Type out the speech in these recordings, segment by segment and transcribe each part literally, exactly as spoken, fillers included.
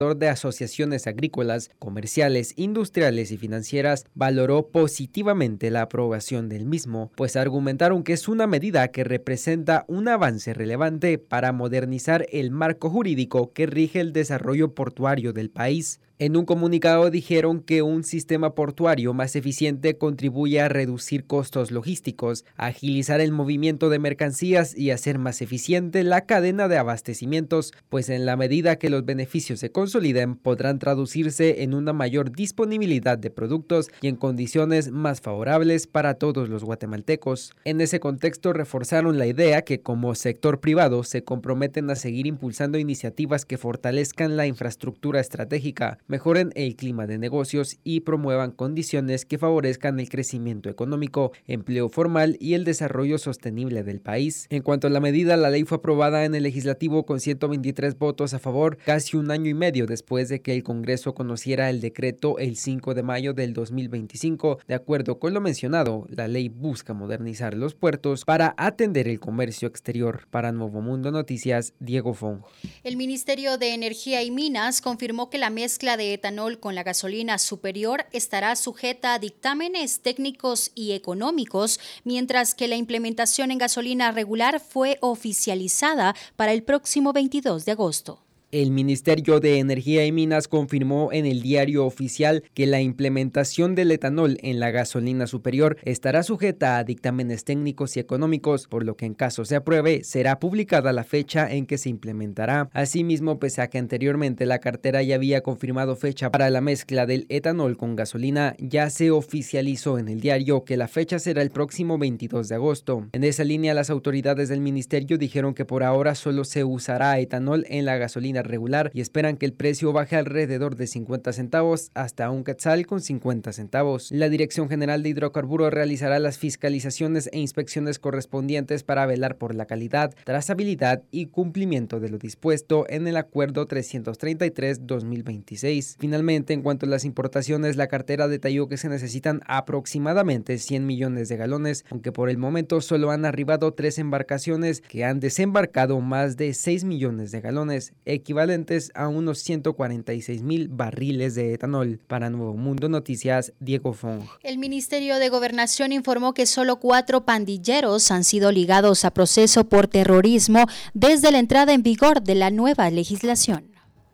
de asociaciones agrícolas, comerciales, industriales y financieras, valoró positivamente la aprobación del mismo, pues argumentaron que es una medida que representa un avance relevante para modernizar el marco jurídico que rige el desarrollo portuario del país. En un comunicado dijeron que un sistema portuario más eficiente contribuye a reducir costos logísticos, a agilizar el movimiento de mercancías y hacer más eficiente la cadena de abastecimientos, pues en la medida que los beneficios se consoliden podrán traducirse en una mayor disponibilidad de productos y en condiciones más favorables para todos los guatemaltecos. En ese contexto reforzaron la idea que como sector privado se comprometen a seguir impulsando iniciativas que fortalezcan la infraestructura estratégica, mejoren el clima de negocios y promuevan condiciones que favorezcan el crecimiento económico, empleo formal y el desarrollo sostenible del país. En cuanto a la medida, la ley fue aprobada en el legislativo con ciento veintitrés votos a favor, casi un año y medio después de que el Congreso conociera el decreto el cinco de mayo del dos mil veinticinco. De acuerdo con lo mencionado, la ley busca modernizar los puertos para atender el comercio exterior. Para Nuevo Mundo Noticias, Diego Fong. El Ministerio de Energía y Minas confirmó que la mezcla de de etanol con la gasolina superior estará sujeta a dictámenes técnicos y económicos, mientras que la implementación en gasolina regular fue oficializada para el próximo veintidós de agosto. El Ministerio de Energía y Minas confirmó en el Diario Oficial que la implementación del etanol en la gasolina superior estará sujeta a dictámenes técnicos y económicos, por lo que en caso se apruebe, será publicada la fecha en que se implementará. Asimismo, pese a que anteriormente la cartera ya había confirmado fecha para la mezcla del etanol con gasolina, ya se oficializó en el diario que la fecha será el próximo veintidós de agosto. En esa línea, las autoridades del ministerio dijeron que por ahora solo se usará etanol en la gasolina regular y esperan que el precio baje alrededor de cincuenta centavos hasta un quetzal con cincuenta centavos. La Dirección General de Hidrocarburos realizará las fiscalizaciones e inspecciones correspondientes para velar por la calidad, trazabilidad y cumplimiento de lo dispuesto en el Acuerdo trescientos treinta y tres guión dos mil veintiséis. Finalmente, en cuanto a las importaciones, la cartera detalló que se necesitan aproximadamente cien millones de galones, aunque por el momento solo han arribado tres embarcaciones que han desembarcado más de seis millones de galones, equivalentes a unos ciento cuarenta y seis mil barriles de etanol. Para Nuevo Mundo Noticias, Diego Fong. El Ministerio de Gobernación informó que solo cuatro pandilleros han sido ligados a proceso por terrorismo desde la entrada en vigor de la nueva legislación.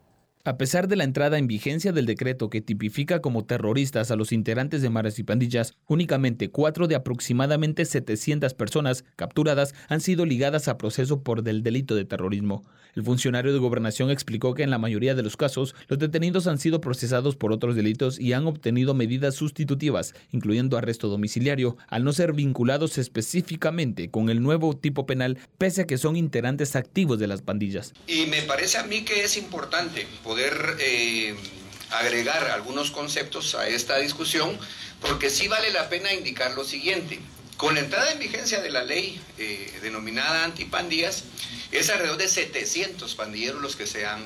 A pesar de la entrada en vigencia del decreto que tipifica como terroristas a los integrantes de maras y pandillas, únicamente cuatro de aproximadamente setecientas personas capturadas han sido ligadas a proceso por el delito de terrorismo. El funcionario de Gobernación explicó que en la mayoría de los casos, los detenidos han sido procesados por otros delitos y han obtenido medidas sustitutivas, incluyendo arresto domiciliario, al no ser vinculados específicamente con el nuevo tipo penal, pese a que son integrantes activos de las pandillas. Y me parece a mí que es importante poder poder eh, agregar algunos conceptos a esta discusión, porque sí vale la pena indicar lo siguiente. Con la entrada en vigencia de la ley eh, denominada antipandillas, es alrededor de setecientos pandilleros los que se han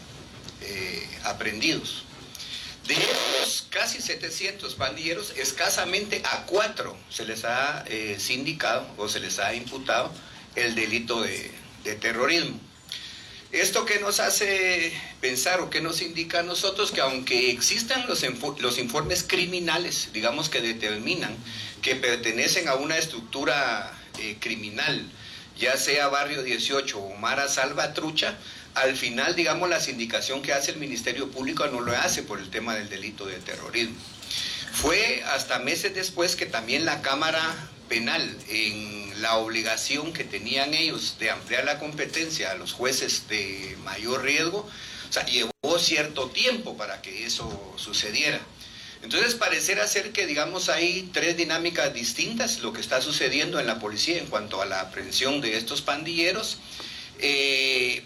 eh, aprendidos. De esos casi setecientos pandilleros, escasamente a cuatro se les ha eh, sindicado o se les ha imputado el delito de, de terrorismo. Esto que nos hace pensar o que nos indica a nosotros que aunque existan los, los informes criminales, digamos que determinan que pertenecen a una estructura eh, criminal, ya sea Barrio dieciocho o Mara Salvatrucha, al final, digamos, la sindicación que hace el Ministerio Público no lo hace por el tema del delito de terrorismo. Fue hasta meses después que también la Cámara Penal, en la obligación que tenían ellos de ampliar la competencia a los jueces de mayor riesgo, o sea, llevó cierto tiempo para que eso sucediera. Entonces, pareciera ser que, digamos, hay tres dinámicas distintas, lo que está sucediendo en la policía en cuanto a la aprehensión de estos pandilleros, eh,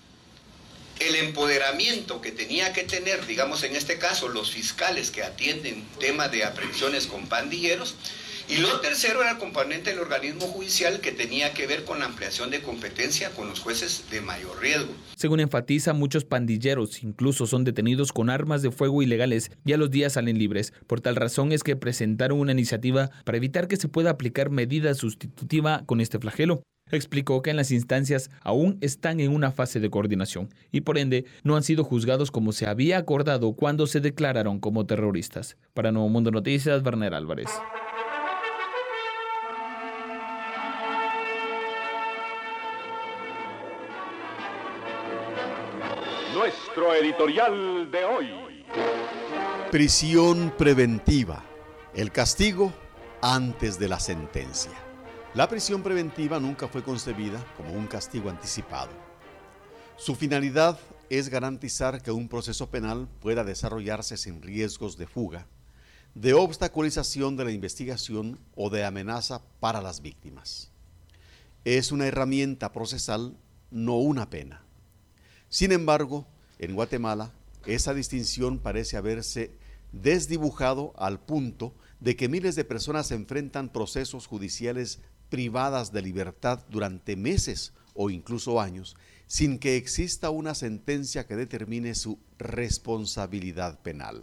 el empoderamiento que tenía que tener, digamos, en este caso, los fiscales que atienden temas de aprehensiones con pandilleros. Y lo tercero era el componente del organismo judicial que tenía que ver con la ampliación de competencia con los jueces de mayor riesgo. Según enfatiza, muchos pandilleros incluso son detenidos con armas de fuego ilegales y a los días salen libres. Por tal razón es que presentaron una iniciativa para evitar que se pueda aplicar medida sustitutiva con este flagelo. Explicó que en las instancias aún están en una fase de coordinación y por ende no han sido juzgados como se había acordado cuando se declararon como terroristas. Para Nuevo Mundo Noticias, Werner Álvarez. Nuestro editorial de hoy. Prisión preventiva. El castigo antes de la sentencia. La prisión preventiva nunca fue concebida como un castigo anticipado. Su finalidad es garantizar que un proceso penal pueda desarrollarse sin riesgos de fuga, de obstaculización de la investigación o de amenaza para las víctimas. Es una herramienta procesal, no una pena. Sin embargo, en Guatemala, esa distinción parece haberse desdibujado al punto de que miles de personas enfrentan procesos judiciales privadas de libertad durante meses o incluso años, sin que exista una sentencia que determine su responsabilidad penal.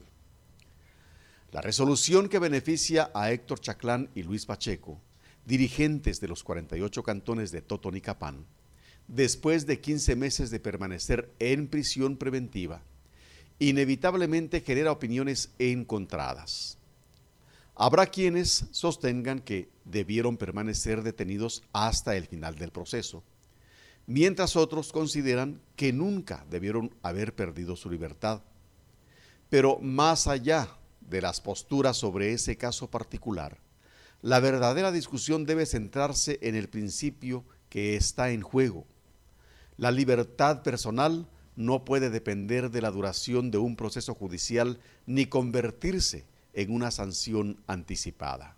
La resolución que beneficia a Héctor Chaclán y Luis Pacheco, dirigentes de los cuarenta y ocho cantones de Totonicapán, después de quince meses de permanecer en prisión preventiva, inevitablemente genera opiniones encontradas. Habrá quienes sostengan que debieron permanecer detenidos hasta el final del proceso, mientras otros consideran que nunca debieron haber perdido su libertad. Pero más allá de las posturas sobre ese caso particular, la verdadera discusión debe centrarse en el principio que está en juego. La libertad personal no puede depender de la duración de un proceso judicial ni convertirse en una sanción anticipada.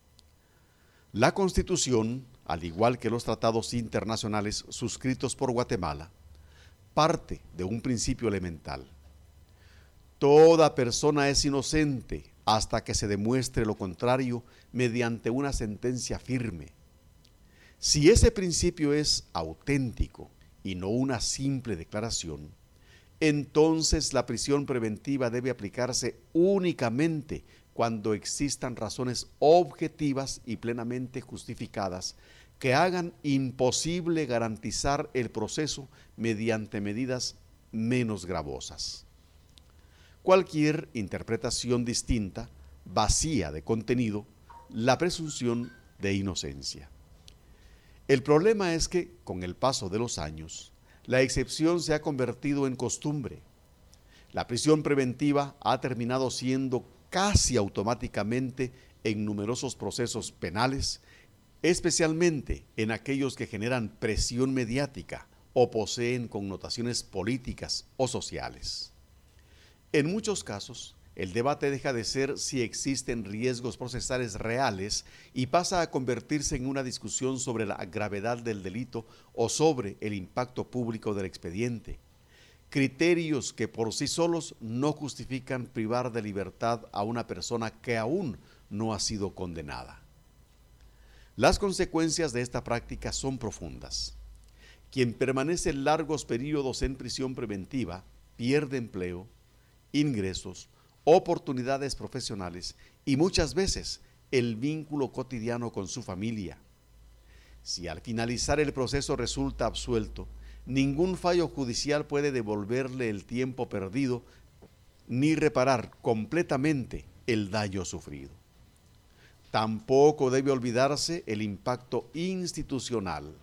La Constitución, al igual que los tratados internacionales suscritos por Guatemala, parte de un principio elemental. Toda persona es inocente hasta que se demuestre lo contrario mediante una sentencia firme. Si ese principio es auténtico y no una simple declaración, entonces la prisión preventiva debe aplicarse únicamente cuando existan razones objetivas y plenamente justificadas que hagan imposible garantizar el proceso mediante medidas menos gravosas. Cualquier interpretación distinta, vacía de contenido, la presunción de inocencia. El problema es que, con el paso de los años, la excepción se ha convertido en costumbre. La prisión preventiva ha terminado siendo casi automáticamente en numerosos procesos penales, especialmente en aquellos que generan presión mediática o poseen connotaciones políticas o sociales. En muchos casos, el debate deja de ser si existen riesgos procesales reales y pasa a convertirse en una discusión sobre la gravedad del delito o sobre el impacto público del expediente. Criterios que por sí solos no justifican privar de libertad a una persona que aún no ha sido condenada. Las consecuencias de esta práctica son profundas. Quien permanece largos periodos en prisión preventiva pierde empleo, ingresos, oportunidades profesionales y muchas veces el vínculo cotidiano con su familia. Si al finalizar el proceso resulta absuelto, ningún fallo judicial puede devolverle el tiempo perdido ni reparar completamente el daño sufrido. Tampoco debe olvidarse el impacto institucional.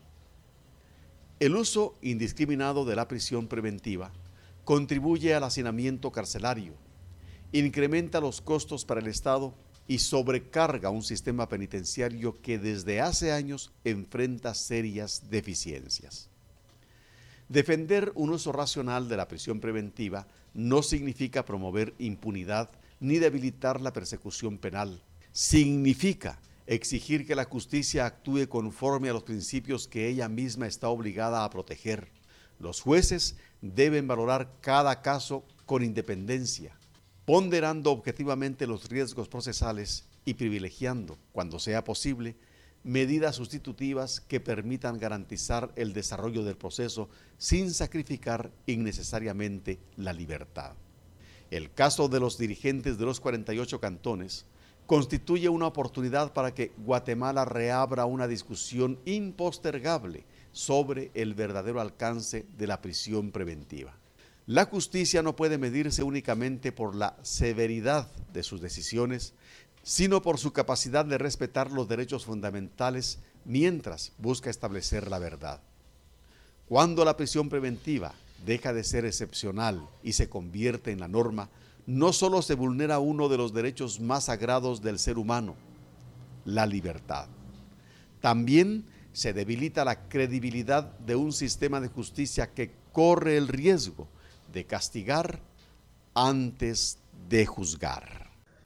El uso indiscriminado de la prisión preventiva contribuye al hacinamiento carcelario, incrementa los costos para el Estado y sobrecarga un sistema penitenciario que desde hace años enfrenta serias deficiencias. Defender un uso racional de la prisión preventiva no significa promover impunidad ni debilitar la persecución penal. Significa exigir que la justicia actúe conforme a los principios que ella misma está obligada a proteger. Los jueces deben valorar cada caso con independencia, ponderando objetivamente los riesgos procesales y privilegiando, cuando sea posible, medidas sustitutivas que permitan garantizar el desarrollo del proceso sin sacrificar innecesariamente la libertad. El caso de los dirigentes de los cuarenta y ocho cantones constituye una oportunidad para que Guatemala reabra una discusión impostergable sobre el verdadero alcance de la prisión preventiva. La justicia no puede medirse únicamente por la severidad de sus decisiones, sino por su capacidad de respetar los derechos fundamentales mientras busca establecer la verdad. Cuando la prisión preventiva deja de ser excepcional y se convierte en la norma, no solo se vulnera uno de los derechos más sagrados del ser humano, la libertad. También se debilita la credibilidad de un sistema de justicia que corre el riesgo de castigar antes de juzgar.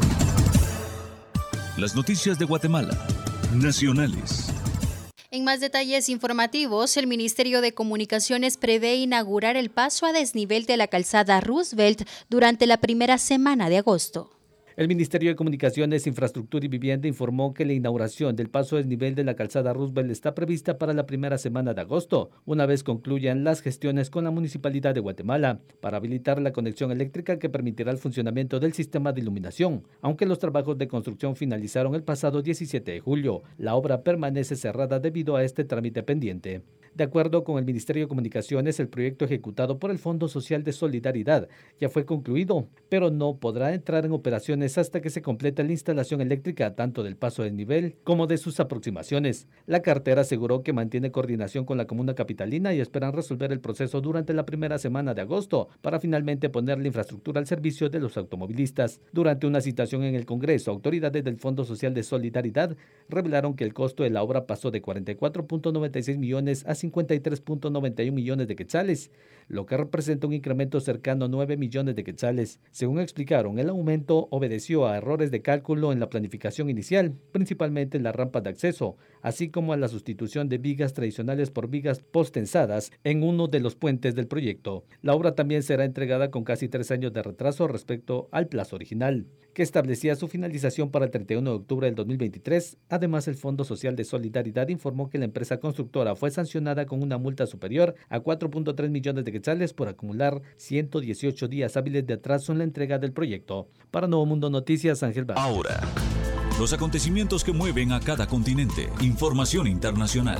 Las noticias de Guatemala, nacionales. En más detalles informativos, el Ministerio de Comunicaciones prevé inaugurar el paso a desnivel de la calzada Roosevelt durante la primera semana de agosto. El Ministerio de Comunicaciones, Infraestructura y Vivienda informó que la inauguración del paso a desnivel de la calzada Roosevelt está prevista para la primera semana de agosto, una vez concluyan las gestiones con la Municipalidad de Guatemala, para habilitar la conexión eléctrica que permitirá el funcionamiento del sistema de iluminación. Aunque los trabajos de construcción finalizaron el pasado diecisiete de julio, la obra permanece cerrada debido a este trámite pendiente. De acuerdo con el Ministerio de Comunicaciones, el proyecto ejecutado por el Fondo Social de Solidaridad ya fue concluido, pero no podrá entrar en operaciones hasta que se complete la instalación eléctrica tanto del paso de nivel como de sus aproximaciones. La cartera aseguró que mantiene coordinación con la comuna capitalina y esperan resolver el proceso durante la primera semana de agosto para finalmente poner la infraestructura al servicio de los automovilistas. Durante una citación en el Congreso, autoridades del Fondo Social de Solidaridad revelaron que el costo de la obra pasó de cuarenta y cuatro punto noventa y seis millones a cincuenta y tres punto noventa y uno millones de quetzales, lo que representa un incremento cercano a nueve millones de quetzales. Según explicaron, el aumento obedeció a errores de cálculo en la planificación inicial, principalmente en las rampas de acceso, así como a la sustitución de vigas tradicionales por vigas postensadas en uno de los puentes del proyecto. La obra también será entregada con casi tres años de retraso respecto al plazo original, que establecía su finalización para el treinta y uno de octubre del dos mil veintitrés. Además, el Fondo Social de Solidaridad informó que la empresa constructora fue sancionada con una multa superior a cuatro punto tres millones de quetzales por acumular ciento dieciocho días hábiles de atraso en la entrega del proyecto. Para Nuevo Mundo Noticias, Ángel Vázquez. Ahora, los acontecimientos que mueven a cada continente. Información internacional.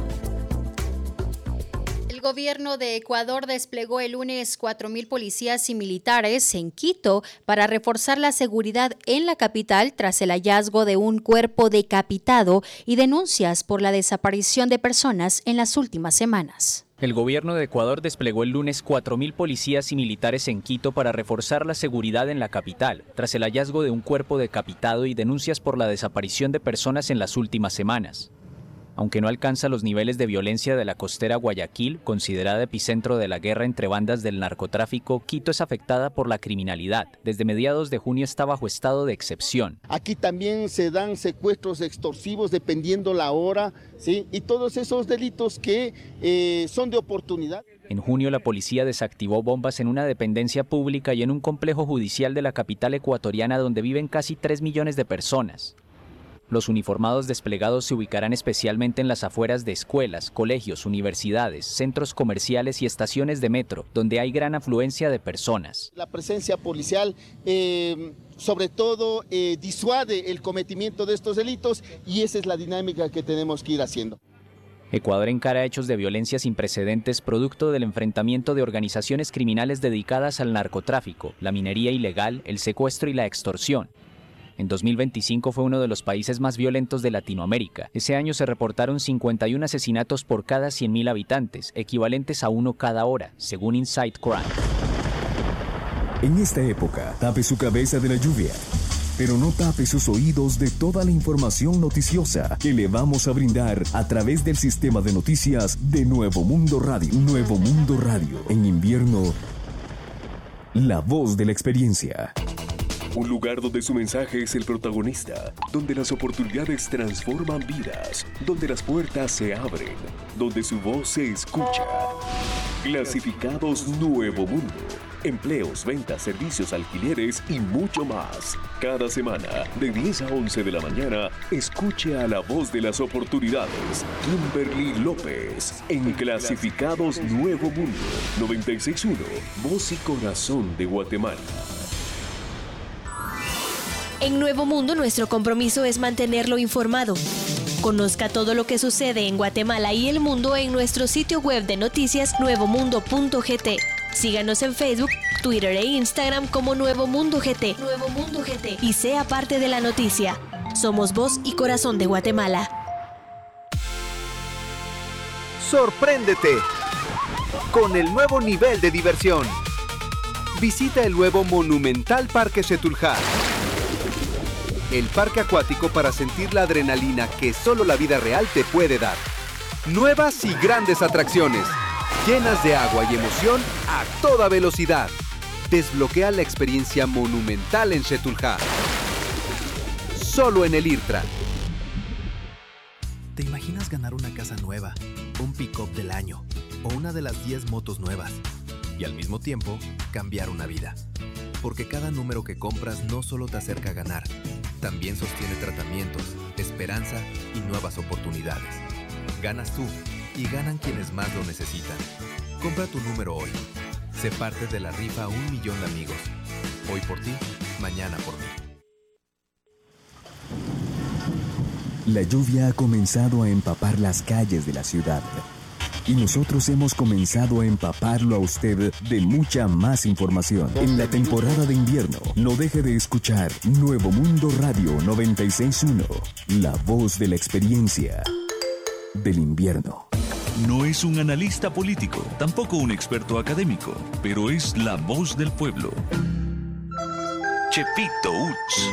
El gobierno de Ecuador desplegó el lunes cuatro mil policías y militares en Quito para reforzar la seguridad en la capital tras el hallazgo de un cuerpo decapitado y denuncias por la desaparición de personas en las últimas semanas. El gobierno de Ecuador desplegó el lunes cuatro mil policías y militares en Quito para reforzar la seguridad en la capital, tras el hallazgo de un cuerpo decapitado y denuncias por la desaparición de personas en las últimas semanas. Aunque no alcanza los niveles de violencia de la costera Guayaquil, considerada epicentro de la guerra entre bandas del narcotráfico, Quito es afectada por la criminalidad. Desde mediados de junio está bajo estado de excepción. Aquí también se dan secuestros extorsivos dependiendo la hora, ¿sí? Y todos esos delitos que eh, son de oportunidad. En junio la policía desactivó bombas en una dependencia pública y en un complejo judicial de la capital ecuatoriana donde viven casi tres millones de personas. Los uniformados desplegados se ubicarán especialmente en las afueras de escuelas, colegios, universidades, centros comerciales y estaciones de metro, donde hay gran afluencia de personas. La presencia policial, eh, sobre todo, eh, disuade el cometimiento de estos delitos y esa es la dinámica que tenemos que ir haciendo. Ecuador encara hechos de violencia sin precedentes producto del enfrentamiento de organizaciones criminales dedicadas al narcotráfico, la minería ilegal, el secuestro y la extorsión. En dos mil veinticinco fue uno de los países más violentos de Latinoamérica. Ese año se reportaron cincuenta y uno asesinatos por cada cien mil habitantes, equivalentes a uno cada hora, según Inside Crime. En esta época, tape su cabeza de la lluvia, pero no tape sus oídos de toda la información noticiosa que le vamos a brindar a través del sistema de noticias de Nuevo Mundo Radio. Nuevo Mundo Radio. En invierno, la voz de la experiencia. Un lugar donde su mensaje es el protagonista, donde las oportunidades transforman vidas, donde las puertas se abren, donde su voz se escucha. Clasificados Nuevo Mundo. Empleos, ventas, servicios, alquileres y mucho más. Cada semana, de diez a once de la mañana, escuche a la voz de las oportunidades. Kimberly López, en Clasificados Nuevo Mundo. noventa y seis punto uno, voz y corazón de Guatemala. En Nuevo Mundo, nuestro compromiso es mantenerlo informado. Conozca todo lo que sucede en Guatemala y el mundo en nuestro sitio web de noticias nuevo mundo punto g t. Síganos en Facebook, Twitter e Instagram como Nuevo Mundo G T. Nuevo Mundo G T. Y sea parte de la noticia. Somos voz y corazón de Guatemala. Sorpréndete con el nuevo nivel de diversión. Visita el nuevo Monumental Parque Xetulja. El parque acuático para sentir la adrenalina que solo la vida real te puede dar. Nuevas y grandes atracciones, llenas de agua y emoción a toda velocidad. Desbloquea la experiencia monumental en Xetulja. Solo en el IRTRA. ¿Te imaginas ganar una casa nueva, un pick-up del año o una de las diez motos nuevas? Y al mismo tiempo, cambiar una vida. Porque cada número que compras no solo te acerca a ganar, también sostiene tratamientos, esperanza y nuevas oportunidades. Ganas tú y ganan quienes más lo necesitan. Compra tu número hoy. Sé parte de la rifa Un Millón de Amigos. Hoy por ti, mañana por mí. La lluvia ha comenzado a empapar las calles de la ciudad. Y nosotros hemos comenzado a empaparlo a usted de mucha más información. En la temporada de invierno, no deje de escuchar Nuevo Mundo Radio noventa y seis punto uno, la voz de la experiencia del invierno. No es un analista político, tampoco un experto académico, pero es la voz del pueblo. Chepito Uts.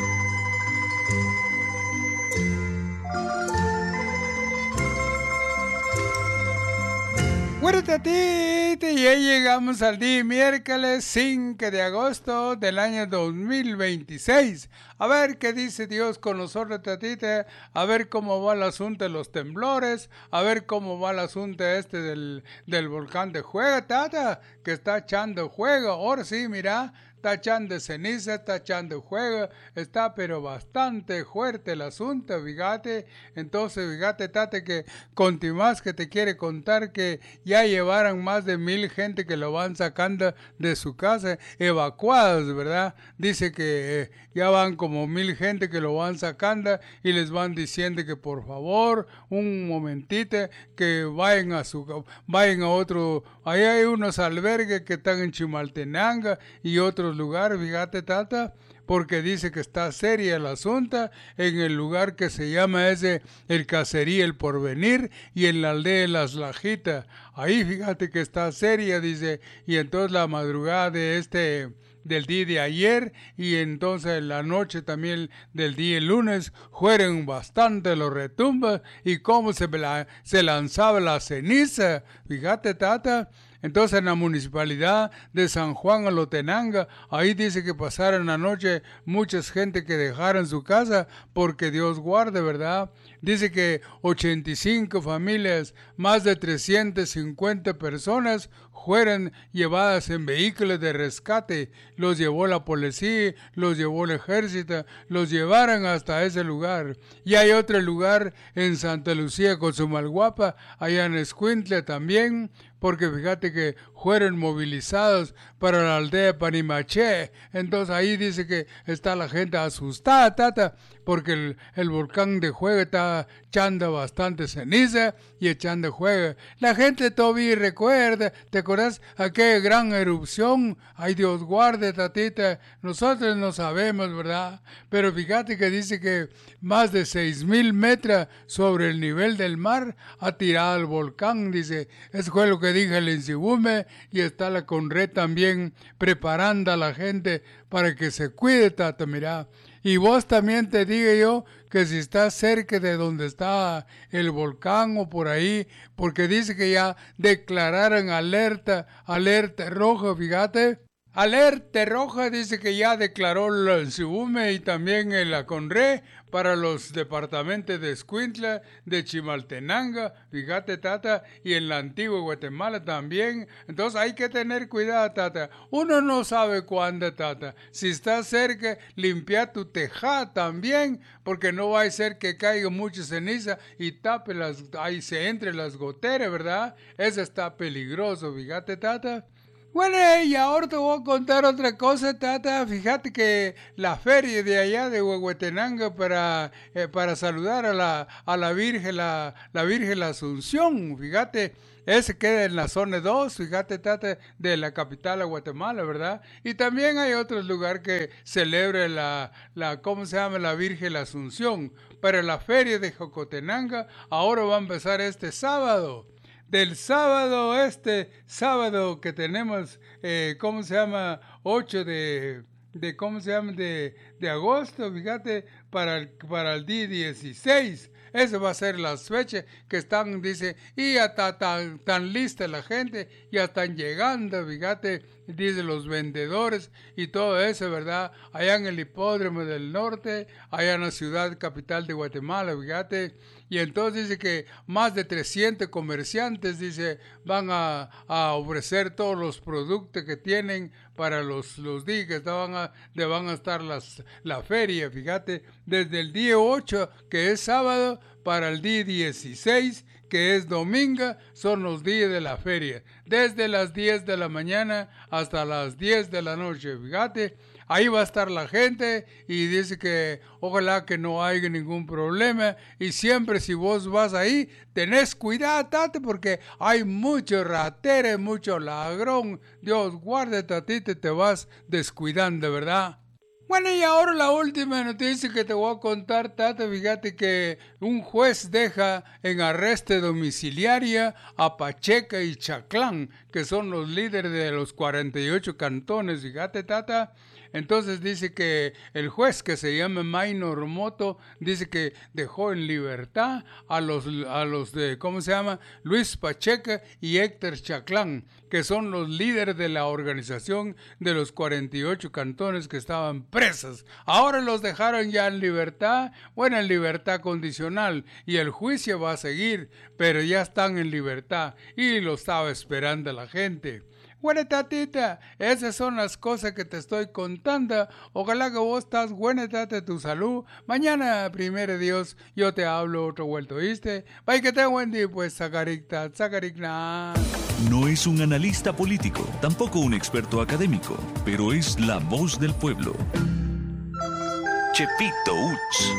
Huertatite, ya llegamos al día miércoles cinco de agosto del año dos mil veintiséis. A ver qué dice Dios con nosotros, tatita. A ver cómo va el asunto de los temblores. A ver cómo va el asunto este del, del volcán de Juega, tata, que está echando fuego. Ahora sí, mira, está echando ceniza, está echando fuego. Está pero bastante fuerte el asunto, fíjate. Entonces, fíjate, tata, que continuás que te quiere contar que ya llevaron más de mil gente que lo van sacando de su casa, evacuados, ¿verdad? Dice que eh, ya van como mil gente que lo van sacando y les van diciendo que por favor, un momentito, que vayan a su, vayan a otro, ahí hay unos albergues que están en Chimaltenango y otros lugares, fíjate, tata, porque dice que está seria el asunto en el lugar que se llama ese, el Cacería El Porvenir, y en la aldea de Las Lajitas. Ahí fíjate que está seria, dice, y entonces la madrugada de este, del día de ayer, y entonces la noche también del día lunes, fueron bastante los retumbos, y cómo se, la, se lanzaba la ceniza, fíjate, tata. Entonces en la municipalidad de San Juan Alotenango, ahí dice que pasaron la noche muchas gente que dejaron su casa porque Dios guarde, ¿verdad? Dice que ochenta y cinco familias, más de trescientas cincuenta personas fueron llevadas en vehículos de rescate. Los llevó la policía, los llevó el ejército, los llevaron hasta ese lugar. Y hay otro lugar en Santa Lucía, Cozumalguapa, allá en Escuintla también, porque fíjate que fueron movilizados para la aldea de Panimaché. Entonces ahí dice que está la gente asustada, tata, porque el, el volcán de Juega está echando bastante ceniza y echando fuego. La gente todavía recuerda, ¿te acuerdas aquella gran erupción? Ay, Dios guarde, tatita, nosotros no sabemos, ¿verdad? Pero fíjate que dice que más de seis mil metros sobre el nivel del mar ha tirado el volcán, dice. Eso fue lo que dije el Insibume, y está la Conred también preparando a la gente para que se cuide, tata, mira. Y vos también te digo yo que si estás cerca de donde está el volcán o por ahí, porque dice que ya declararon alerta, alerta roja, fíjate. Alerta roja, dice que ya declaró el Sibume y también en la Conre para los departamentos de Escuintla, de Chimaltenango, fíjate, tata, y en la antigua Guatemala también. Entonces hay que tener cuidado, tata. Uno no sabe cuándo, tata. Si estás cerca, limpia tu tejado también, porque no va a ser que caiga mucha ceniza y tape las, ahí se entre las goteras, ¿verdad? Eso está peligroso, fíjate, tata. Bueno, y ahora te voy a contar otra cosa, Tata. Fíjate que la feria de allá de Huehuetenango para, eh, para saludar a la, a la Virgen, la, la Virgen la Asunción, fíjate, ese queda en la zona dos, fíjate, Tata, de la capital de Guatemala, ¿verdad? Y también hay otros lugares que celebran la, la, ¿cómo se llama? La Virgen la Asunción. Pero la feria de Jocotenango ahora va a empezar este sábado. Del sábado, este sábado que tenemos, eh, ¿cómo se llama? ocho de, de ¿cómo se llama? De, de agosto, fíjate, para el, para el día dieciséis. Eso va a ser las fechas que están, dice, y ya está tan, tan lista la gente, ya están llegando, fíjate, dice los vendedores y todo eso, ¿verdad? Allá en el hipódromo del norte, allá en la ciudad capital de Guatemala, fíjate. Y entonces dice que más de trescientos comerciantes, dice, van a, a ofrecer todos los productos que tienen para los, los días que van a, de van a estar las, la feria, fíjate, desde el día ocho, que es sábado, para el día dieciséis, que es domingo, son los días de la feria, desde las diez de la mañana hasta las diez de la noche, fíjate. Ahí va a estar la gente y dice que ojalá que no haya ningún problema. Y siempre si vos vas ahí, tenés cuidado, tate, porque hay mucho ratero, mucho ladrón. Dios guarde, tatita, te vas descuidando, ¿verdad? Bueno, y ahora la última noticia que te voy a contar, Tata, fíjate que un juez deja en arresto domiciliaria a Pacheco y Chaclán, que son los líderes de los cuarenta y ocho cantones, fíjate, Tata. Entonces dice que el juez, que se llama Maynor Moto, dice que dejó en libertad a los, a los de, ¿cómo se llama? Luis Pacheco y Héctor Chaclán, que son los líderes de la organización de los cuarenta y ocho cantones que estaban presos. Ahora los dejaron ya en libertad, bueno, en libertad condicional, y el juicio va a seguir, pero ya están en libertad y lo estaba esperando la gente. Bueno, tatita, esas son las cosas que te estoy contando. Ojalá que vos estás buena, tata, tu salud. Mañana, primero Dios, yo te hablo otro vuelto, ¿viste? Bye, que te buen día, pues, sacaricta, sacaricna. No es un analista político, tampoco un experto académico, pero es la voz del pueblo. Chepito Uts.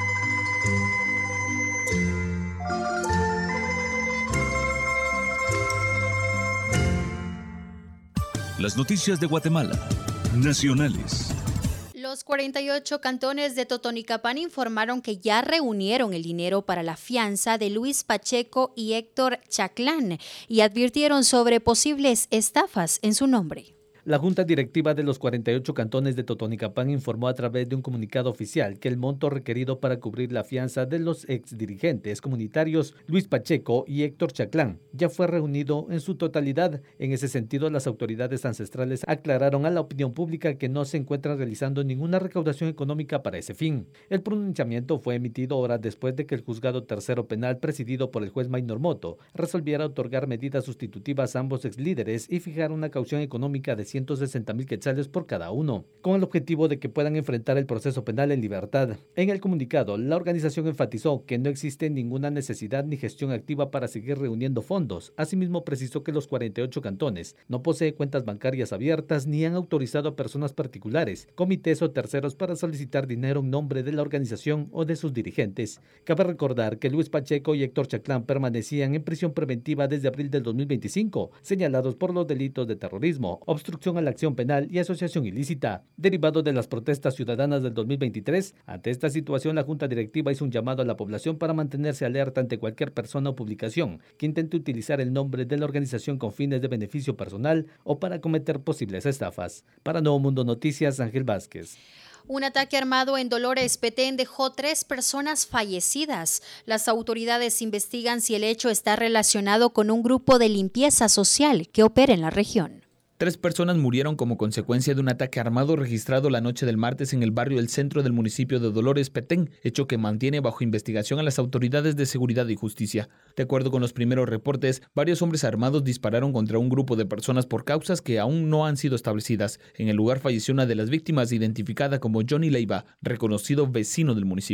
Las noticias de Guatemala, nacionales. Los cuarenta y ocho cantones de Totonicapán informaron que ya reunieron el dinero para la fianza de Luis Pacheco y Héctor Chaclán y advirtieron sobre posibles estafas en su nombre. La Junta Directiva de los cuarenta y ocho cantones de Totonicapán informó a través de un comunicado oficial que el monto requerido para cubrir la fianza de los exdirigentes comunitarios Luis Pacheco y Héctor Chaclán ya fue reunido en su totalidad. En ese sentido, las autoridades ancestrales aclararon a la opinión pública que no se encuentran realizando ninguna recaudación económica para ese fin. El pronunciamiento fue emitido horas después de que el juzgado tercero penal, presidido por el juez Maynor Moto, resolviera otorgar medidas sustitutivas a ambos exlíderes y fijar una caución económica de ciento sesenta mil quetzales por cada uno, con el objetivo de que puedan enfrentar el proceso penal en libertad. En el comunicado, la organización enfatizó que no existe ninguna necesidad ni gestión activa para seguir reuniendo fondos. Asimismo, precisó que los cuarenta y ocho cantones no poseen cuentas bancarias abiertas ni han autorizado a personas particulares, comités o terceros para solicitar dinero en nombre de la organización o de sus dirigentes. Cabe recordar que Luis Pacheco y Héctor Chaclán permanecían en prisión preventiva desde abril del dos mil veinticinco, señalados por los delitos de terrorismo, obstrucción a la acción penal y asociación ilícita, derivado de las protestas ciudadanas del dos mil veintitrés. Ante esta situación, la Junta Directiva hizo un llamado a la población para mantenerse alerta ante cualquier persona o publicación que intente utilizar el nombre de la organización con fines de beneficio personal o para cometer posibles estafas. Para Nuevo Mundo Noticias, Ángel Vázquez. Un ataque armado en Dolores, Petén, dejó tres personas fallecidas. Las autoridades investigan si el hecho está relacionado con un grupo de limpieza social que opera en la región. Tres personas murieron como consecuencia de un ataque armado registrado la noche del martes en el barrio del centro del municipio de Dolores, Petén, hecho que mantiene bajo investigación a las autoridades de seguridad y justicia. De acuerdo con los primeros reportes, varios hombres armados dispararon contra un grupo de personas por causas que aún no han sido establecidas. En el lugar falleció una de las víctimas, identificada como Johnny Leiva, reconocido vecino del municipio.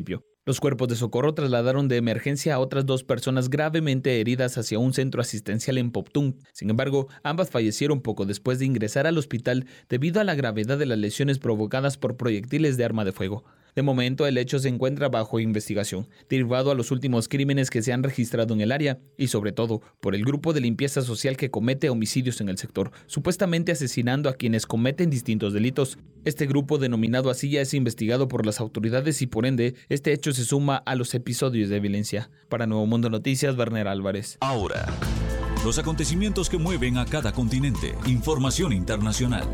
Los cuerpos de socorro trasladaron de emergencia a otras dos personas gravemente heridas hacia un centro asistencial en Poptung. Sin embargo, ambas fallecieron poco después de ingresar al hospital debido a la gravedad de las lesiones provocadas por proyectiles de arma de fuego. De momento, el hecho se encuentra bajo investigación, derivado a los últimos crímenes que se han registrado en el área y, sobre todo, por el grupo de limpieza social que comete homicidios en el sector, supuestamente asesinando a quienes cometen distintos delitos. Este grupo, denominado así, ya es investigado por las autoridades y, por ende, este hecho se suma a los episodios de violencia. Para Nuevo Mundo Noticias, Werner Álvarez. Ahora, los acontecimientos que mueven a cada continente. Información internacional.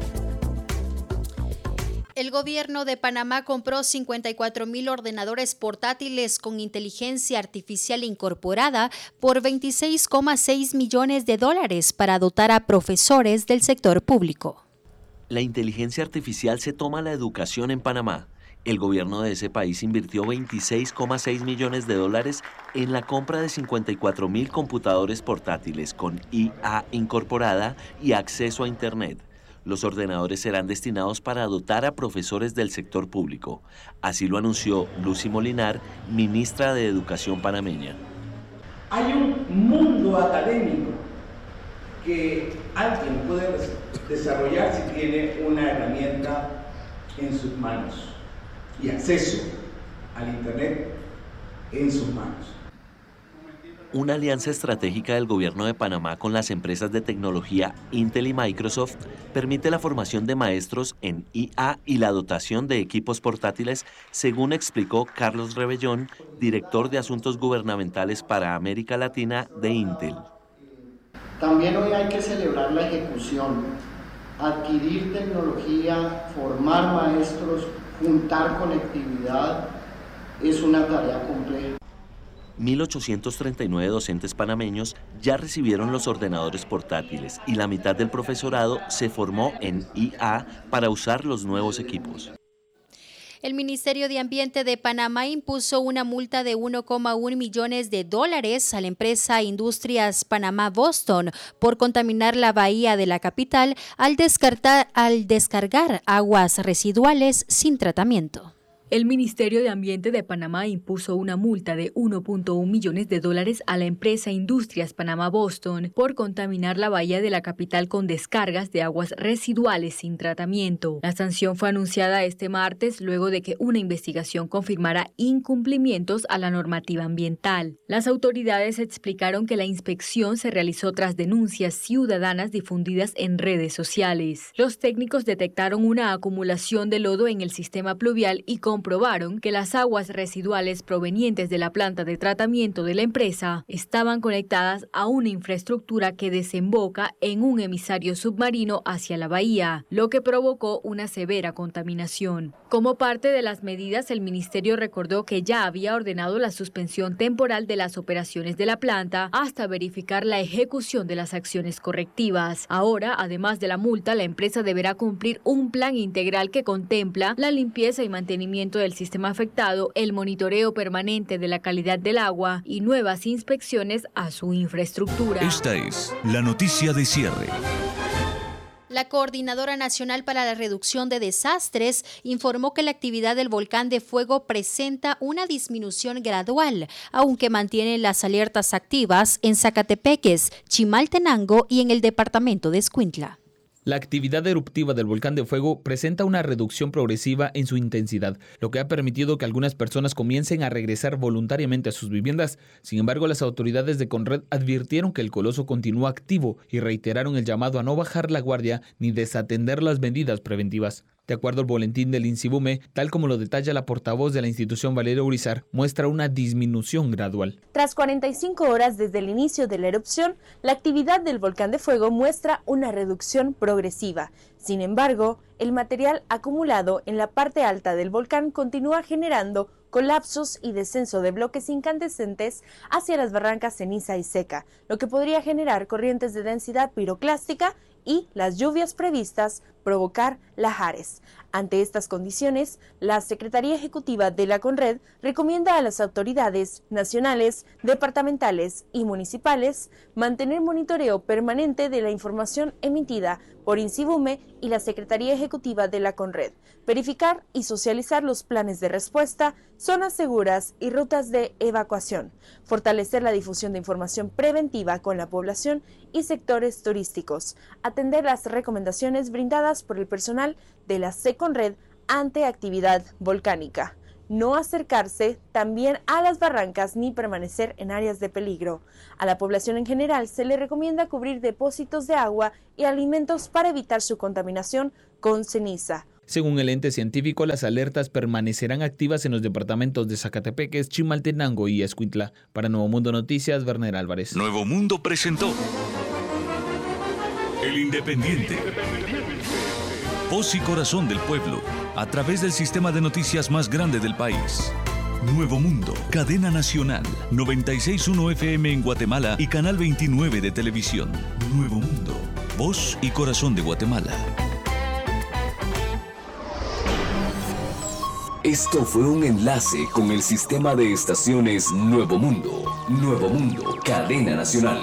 El gobierno de Panamá compró cincuenta y cuatro mil ordenadores portátiles con inteligencia artificial incorporada por veintiséis coma seis millones de dólares para dotar a profesores del sector público. La inteligencia artificial se toma la educación en Panamá. El gobierno de ese país invirtió veintiséis coma seis millones de dólares en la compra de cincuenta y cuatro mil computadores portátiles con I A incorporada y acceso a Internet. Los ordenadores serán destinados para dotar a profesores del sector público. Así lo anunció Lucy Molinar, ministra de Educación panameña. Hay un mundo académico que alguien puede desarrollar si tiene una herramienta en sus manos y acceso al Internet en sus manos. Una alianza estratégica del gobierno de Panamá con las empresas de tecnología Intel y Microsoft permite la formación de maestros en I A y la dotación de equipos portátiles, según explicó Carlos Rebellón, director de Asuntos Gubernamentales para América Latina de Intel. También hoy hay que celebrar la ejecución, adquirir tecnología, formar maestros, juntar conectividad, es una tarea compleja. mil ochocientos treinta y nueve docentes panameños ya recibieron los ordenadores portátiles y la mitad del profesorado se formó en I A para usar los nuevos equipos. El Ministerio de Ambiente de Panamá impuso una multa de uno coma uno millones de dólares a la empresa Industrias Panamá Boston por contaminar la bahía de la capital al descartar, al descargar aguas residuales sin tratamiento. El Ministerio de Ambiente de Panamá impuso una multa de uno punto uno millones de dólares a la empresa Industrias Panamá Boston por contaminar la bahía de la capital con descargas de aguas residuales sin tratamiento. La sanción fue anunciada este martes luego de que una investigación confirmara incumplimientos a la normativa ambiental. Las autoridades explicaron que la inspección se realizó tras denuncias ciudadanas difundidas en redes sociales. Los técnicos detectaron una acumulación de lodo en el sistema pluvial y con comprobaron que las aguas residuales provenientes de la planta de tratamiento de la empresa estaban conectadas a una infraestructura que desemboca en un emisario submarino hacia la bahía, lo que provocó una severa contaminación. Como parte de las medidas, el ministerio recordó que ya había ordenado la suspensión temporal de las operaciones de la planta hasta verificar la ejecución de las acciones correctivas. Ahora, además de la multa, la empresa deberá cumplir un plan integral que contempla la limpieza y mantenimiento del sistema afectado, el monitoreo permanente de la calidad del agua y nuevas inspecciones a su infraestructura. Esta es la noticia de cierre. La Coordinadora Nacional para la Reducción de Desastres informó que la actividad del volcán de fuego presenta una disminución gradual, aunque mantiene las alertas activas en Zacatepeques, Chimaltenango y en el departamento de Escuintla. La actividad eruptiva del volcán de fuego presenta una reducción progresiva en su intensidad, lo que ha permitido que algunas personas comiencen a regresar voluntariamente a sus viviendas. Sin embargo, las autoridades de Conred advirtieron que el coloso continúa activo y reiteraron el llamado a no bajar la guardia ni desatender las medidas preventivas. De acuerdo al boletín del INSIBUME, tal como lo detalla la portavoz de la institución Valeria Urizar, muestra una disminución gradual. Tras cuarenta y cinco horas desde el inicio de la erupción, la actividad del volcán de fuego muestra una reducción progresiva. Sin embargo, el material acumulado en la parte alta del volcán continúa generando colapsos y descenso de bloques incandescentes hacia las barrancas ceniza y seca, lo que podría generar corrientes de densidad piroclástica y las lluvias previstas provocar lahares. Ante estas condiciones, la Secretaría Ejecutiva de la Conred recomienda a las autoridades nacionales, departamentales y municipales mantener monitoreo permanente de la información emitida por INSIBUME y la Secretaría Ejecutiva de la Conred, verificar y socializar los planes de respuesta, zonas seguras y rutas de evacuación, fortalecer la difusión de información preventiva con la población y sectores turísticos, atender las recomendaciones brindadas por el personal de la Seconred ante actividad volcánica, no acercarse también a las barrancas ni permanecer en áreas de peligro. A la población en general se le recomienda cubrir depósitos de agua y alimentos para evitar su contaminación con ceniza. Según el ente científico, las alertas permanecerán activas en los departamentos de Zacatepeques, Chimaltenango y Escuintla. Para Nuevo Mundo Noticias, Werner Álvarez. Nuevo Mundo presentó El Independiente. Voz y corazón del pueblo, a través del sistema de noticias más grande del país. Nuevo Mundo, cadena nacional, noventa y seis punto uno F M en Guatemala y canal veintinueve de televisión. Nuevo Mundo, voz y corazón de Guatemala. Esto fue un enlace con el sistema de estaciones Nuevo Mundo. Nuevo Mundo, cadena nacional.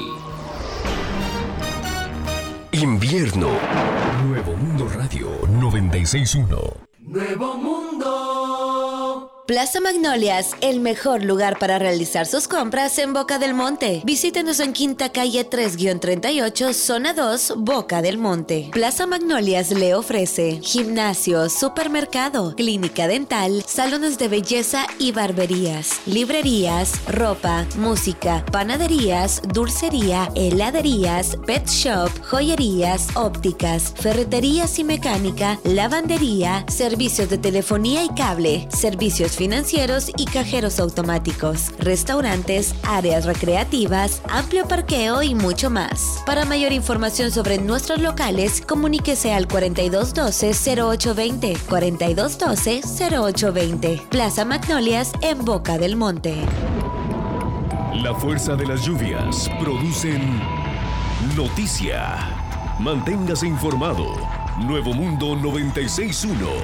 Invierno. Nuevo Mundo Radio noventa y seis punto uno. Nuevo Mundo. Plaza Magnolias, el mejor lugar para realizar sus compras en Boca del Monte. Visítenos en Quinta Calle tres treinta y ocho, Zona dos, Boca del Monte. Plaza Magnolias le ofrece gimnasio, supermercado, clínica dental, salones de belleza y barberías, librerías, ropa, música, panaderías, dulcería, heladerías, pet shop, joyerías, ópticas, ferreterías y mecánica, lavandería, servicios de telefonía y cable, servicios financieros y cajeros automáticos, restaurantes, áreas recreativas, amplio parqueo y mucho más. Para mayor información sobre nuestros locales, comuníquese al cuarenta y dos doce, cero ocho veinte, cuarenta y dos doce, cero ocho veinte. Plaza Magnolias en Boca del Monte. La fuerza de las lluvias producen noticia. Manténgase informado. Nuevo Mundo noventa y seis punto uno.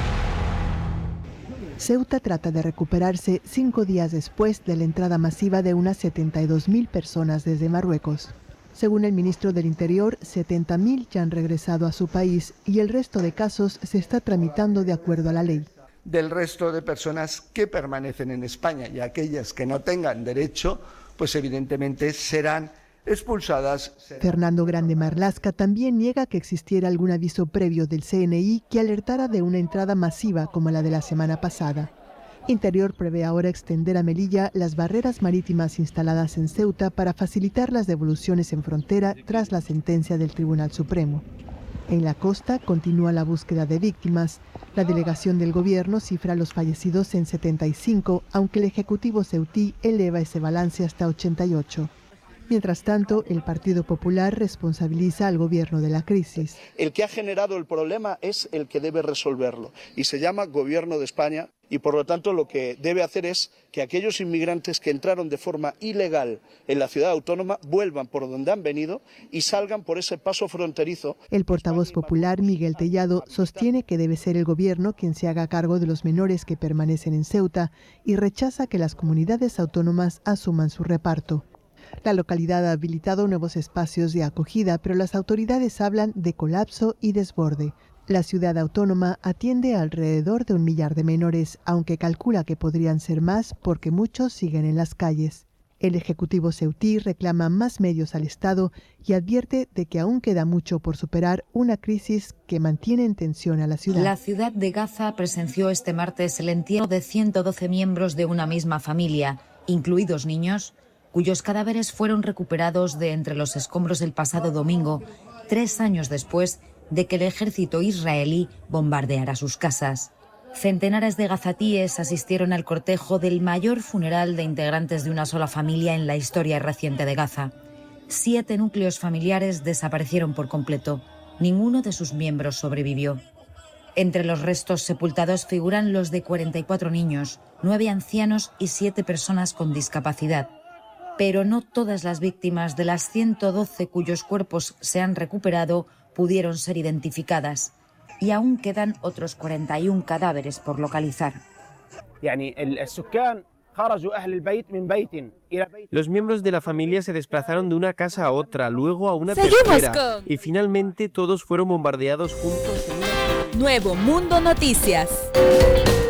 Ceuta trata de recuperarse cinco días después de la entrada masiva de unas setenta y dos mil personas desde Marruecos. Según el ministro del Interior, setenta mil ya han regresado a su país y el resto de casos se está tramitando de acuerdo a la ley. Del resto de personas que permanecen en España y aquellas que no tengan derecho, pues evidentemente serán expulsadas. Fernando Grande Marlasca también niega que existiera algún aviso previo del C N I que alertara de una entrada masiva como la de la semana pasada. Interior prevé ahora extender a Melilla las barreras marítimas instaladas en Ceuta para facilitar las devoluciones en frontera tras la sentencia del Tribunal Supremo. En la costa continúa la búsqueda de víctimas. La delegación del gobierno cifra a los fallecidos en setenta y cinco, aunque el Ejecutivo ceutí eleva ese balance hasta ochenta y ocho. Mientras tanto, el Partido Popular responsabiliza al gobierno de la crisis. El que ha generado el problema es el que debe resolverlo y se llama Gobierno de España y por lo tanto lo que debe hacer es que aquellos inmigrantes que entraron de forma ilegal en la ciudad autónoma vuelvan por donde han venido y salgan por ese paso fronterizo. El portavoz popular Miguel Tellado sostiene que debe ser el gobierno quien se haga cargo de los menores que permanecen en Ceuta y rechaza que las comunidades autónomas asuman su reparto. La localidad ha habilitado nuevos espacios de acogida, pero las autoridades hablan de colapso y desborde. La ciudad autónoma atiende a alrededor de un millar de menores, aunque calcula que podrían ser más porque muchos siguen en las calles. El Ejecutivo ceutí reclama más medios al Estado y advierte de que aún queda mucho por superar una crisis que mantiene en tensión a la ciudad. La ciudad de Gaza presenció este martes el entierro de ciento doce miembros de una misma familia, incluidos niños, cuyos cadáveres fueron recuperados de entre los escombros el pasado domingo, tres años después de que el ejército israelí bombardeara sus casas. Centenares de gazatíes asistieron al cortejo del mayor funeral de integrantes de una sola familia en la historia reciente de Gaza. Siete núcleos familiares desaparecieron por completo. Ninguno de sus miembros sobrevivió. Entre los restos sepultados figuran los de cuarenta y cuatro niños, nueve ancianos y siete personas con discapacidad. Pero no todas las víctimas de las ciento doce cuyos cuerpos se han recuperado pudieron ser identificadas y aún quedan otros cuarenta y uno cadáveres por localizar. Los miembros de la familia se desplazaron de una casa a otra, luego a una Seguimos tercera con... y finalmente todos fueron bombardeados juntos en una... Nuevo Mundo Noticias.